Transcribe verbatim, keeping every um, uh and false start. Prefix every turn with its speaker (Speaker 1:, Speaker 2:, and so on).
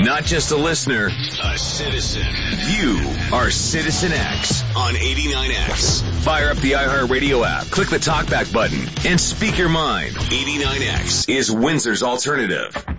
Speaker 1: Not just a listener, a citizen. You are Citizen X on eighty-nine X. Fire up the iHeartRadio app, click the talkback button, and speak your mind. eighty-nine X is Windsor's alternative.